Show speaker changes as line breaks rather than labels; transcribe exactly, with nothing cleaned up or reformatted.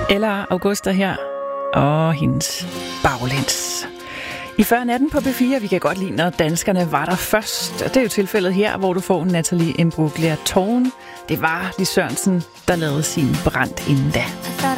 Eller Augusta her, og hendes baglæns. I før natten på B fire, vi kan godt lide, når danskerne var der først. Og det er jo tilfældet her, hvor du får Nathalie Imbruglia Tårn. Det var Lis Sørensen, der lavede sin brand inden da.